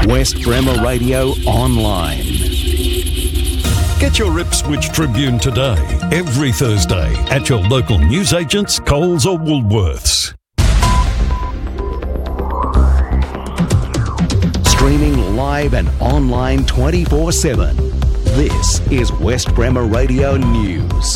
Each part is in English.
West Bremer Radio Online. Get your Ipswich Tribune today, every Thursday, at your local newsagents, Coles or Woolworths. Streaming live and online 24/7. This is West Bremer Radio News.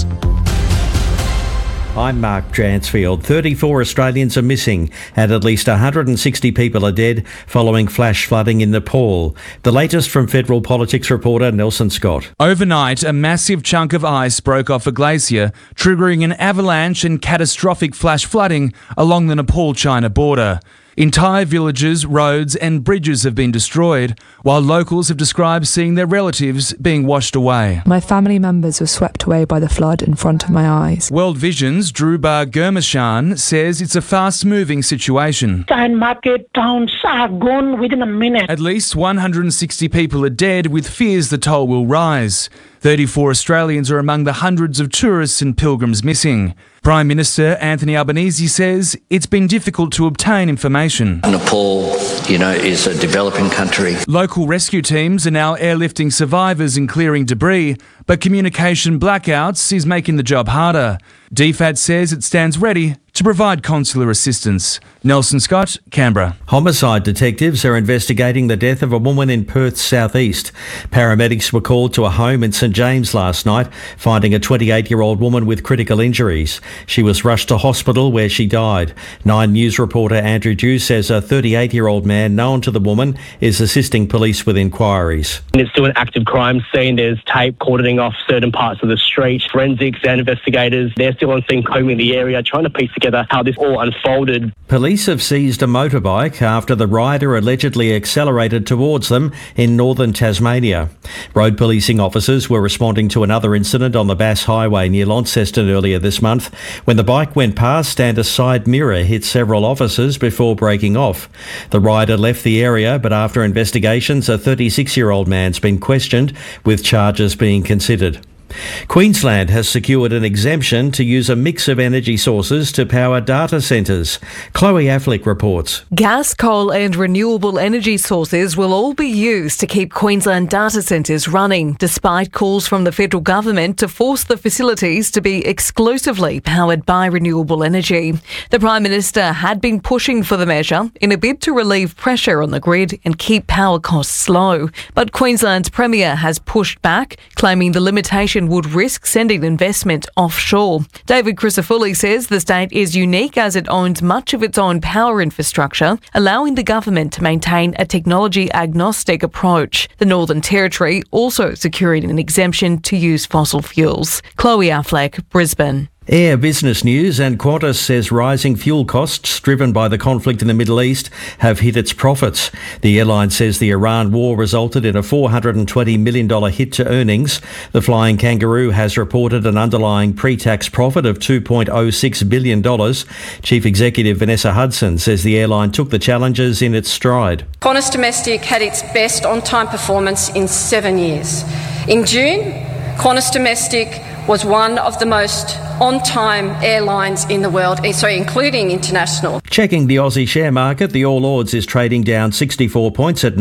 I'm Mark Dransfield. 34 Australians are missing and at least 160 people are dead following flash flooding in Nepal. The latest from Federal Politics reporter Nelson Scott. Overnight, a massive chunk of ice broke off a glacier, triggering an avalanche and catastrophic flash flooding along the Nepal-China border. Entire villages, roads and bridges have been destroyed, while locals have described seeing their relatives being washed away. My family members were swept away by the flood in front of my eyes. World Vision's Dhruba Gurmashan says it's a fast-moving situation. Market towns are gone within a minute. At least 160 people are dead, with fears the toll will rise. 34 Australians are among the hundreds of tourists and pilgrims missing. Prime Minister Anthony Albanese says it's been difficult to obtain information. Nepal, is a developing country. Local rescue teams are now airlifting survivors and clearing debris, but communication blackouts is making the job harder. DFAT says it stands ready to provide consular assistance. Nelson Scott, Canberra. Homicide detectives are investigating the death of a woman in Perth's southeast. Paramedics were called to a home in St James last night, finding a 28-year-old woman with critical injuries. She was rushed to hospital where she died. 9 News reporter Andrew Dew says a 38-year-old man known to the woman is assisting police with inquiries. It's still an active crime scene. There's tape cordoning off certain parts of the street. Forensics and investigators, they're still on scene combing the area, trying to piece together how this all unfolded. Police have seized a motorbike after the rider allegedly accelerated towards them in northern Tasmania. Road policing officers were responding to another incident on the Bass Highway near Launceston earlier this month when the bike went past and a side mirror hit several officers before breaking off. The rider left the area, but after investigations, a 36-year-old man's been questioned with charges being considered. Queensland has secured an exemption to use a mix of energy sources to power data centres. Chloe Affleck reports. Gas, coal and renewable energy sources will all be used to keep Queensland data centres running, despite calls from the federal government to force the facilities to be exclusively powered by renewable energy. The Prime Minister had been pushing for the measure in a bid to relieve pressure on the grid and keep power costs low. But Queensland's Premier has pushed back, claiming the limitation would risk sending investment offshore. David Crisafulli says the state is unique as it owns much of its own power infrastructure, allowing the government to maintain a technology-agnostic approach. The Northern Territory also securing an exemption to use fossil fuels. Chloe Affleck, Brisbane. Air Business News and Qantas says rising fuel costs driven by the conflict in the Middle East have hit its profits. The airline says the Iran war resulted in a $420 million hit to earnings. The Flying Kangaroo has reported an underlying pre-tax profit of $2.06 billion. Chief Executive Vanessa Hudson says the airline took the challenges in its stride. Qantas Domestic had its best on-time performance in 7 years. In June, Qantas Domestic was one of the most on-time airlines in the world, including international. Checking the Aussie share market, the All Ords is trading down 64 points at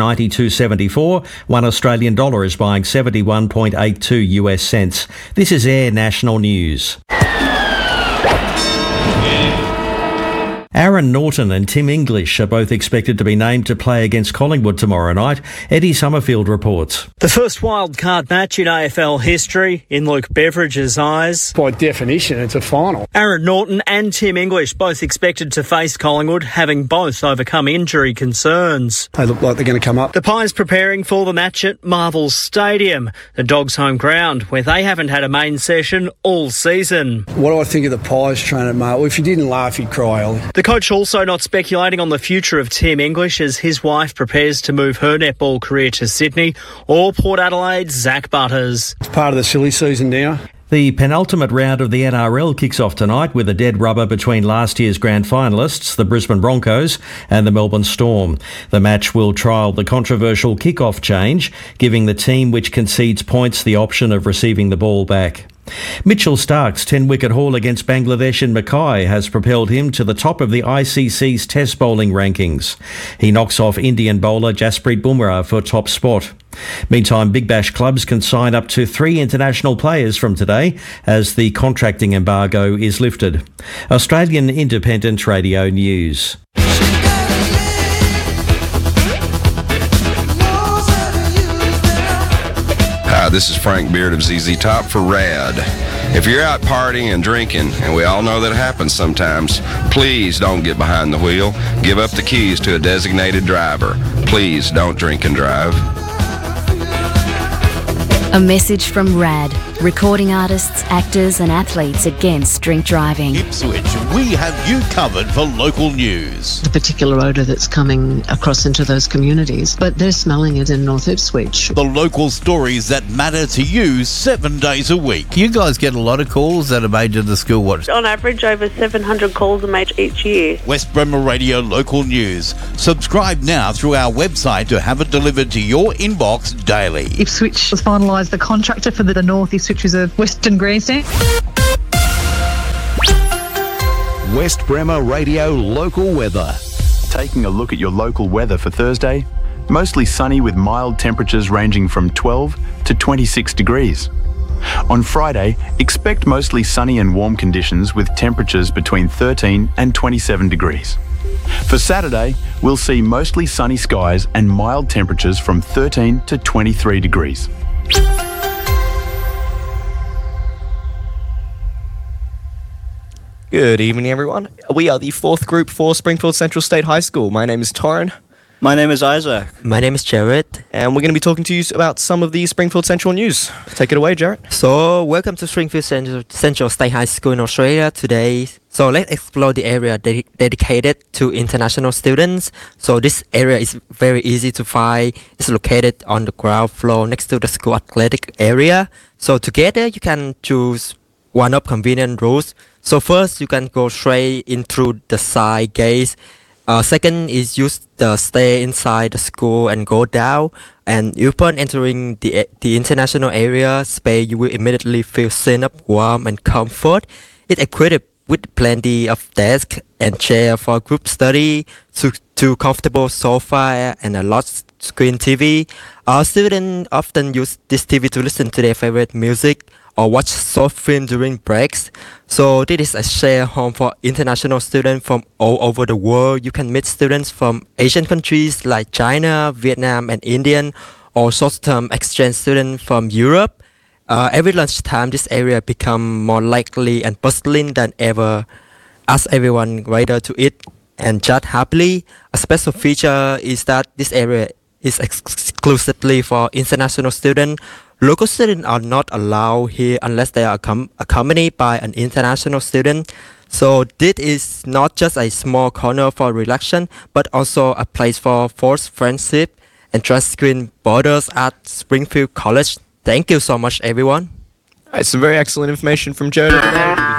92.74. $1 Australian dollar is buying 71.82 US cents. This is Air National News. Aaron Norton and Tim English are both expected to be named to play against Collingwood tomorrow night. Eddie Summerfield reports. The first wildcard match in AFL history in Luke Beveridge's eyes. By definition, it's a final. Aaron Norton and Tim English both expected to face Collingwood, having both overcome injury concerns. They look like they're going to come up. The Pies preparing for the match at Marvel Stadium, the Dogs' home ground, where they haven't had a main session all season. What do I think of the Pies trainer, mate? Well, if you didn't laugh, you'd cry, Ollie. The coach also not speculating on the future of Tim English as his wife prepares to move her netball career to Sydney, or Port Adelaide's Zach Butters. It's part of the silly season now. The penultimate round of the NRL kicks off tonight with a dead rubber between last year's grand finalists, the Brisbane Broncos, and the Melbourne Storm. The match will trial the controversial kick-off change, giving the team which concedes points the option of receiving the ball back. Mitchell Stark's 10-wicket haul against Bangladesh in Mackay has propelled him to the top of the ICC's Test bowling rankings. He knocks off Indian bowler Jasprit Bumrah for top spot. Meantime, Big Bash clubs can sign up to 3 international players from today as the contracting embargo is lifted. Australian Independent Radio News. Hi, this is Frank Beard of ZZ Top for RAD. If you're out partying and drinking, and we all know that happens sometimes, please don't get behind the wheel. Give up the keys to a designated driver. Please don't drink and drive. A message from RAD, recording artists, actors and athletes against drink driving. Ipswich, we have you covered for local news. The particular odour that's coming across into those communities, but they're smelling it in North Ipswich. The local stories that matter to you 7 days a week. You guys get a lot of calls that are made to the school watch. On average, over 700 calls are made each year. West Bremer Radio Local News. Subscribe now through our website to have it delivered to your inbox daily. Ipswich has finalised the contractor for the North Ipswich Reserve Western Grandstand. West Bremer Radio Local Weather. Taking a look at your local weather for Thursday, mostly sunny with mild temperatures ranging from 12 to 26 degrees. On Friday, expect mostly sunny and warm conditions with temperatures between 13 and 27 degrees. For Saturday, we'll see mostly sunny skies and mild temperatures from 13 to 23 degrees. Good evening, everyone. We are the 4th group for Springfield Central State High School. My name is Torrin. My name is Isaac. My name is Jared. And we're going to be talking to you about some of the Springfield Central news. Take it away, Jared. So, welcome to Springfield Central State High School in Australia today. So, let's explore the area dedicated to international students. So, this area is very easy to find. It's located on the ground floor next to the school athletic area. So, together you can choose one of convenient routes. So first, you can go straight in through the side gates. Second is use the stay inside the school and go down. And upon entering the international area space, you will immediately feel safe up, warm and comfort. It's equipped with plenty of desks and chairs for group study, two comfortable sofa and a large screen TV. Our students often use this TV to listen to their favorite music or watch short film during breaks. So this is a shared home for international students from all over the world. You can meet students from Asian countries like China, Vietnam and India, or short-term exchange students from Europe. Every lunchtime, this area becomes more lively and bustling than ever. Ask everyone gather to eat and chat happily. A special feature is that this area is exclusively for international students. Local students are not allowed here unless they are accompanied by an international student. So this is not just a small corner for relaxation, but also a place for forced friendship and transcending borders at Springfield College. Thank you so much, everyone. Some very excellent information from Jared.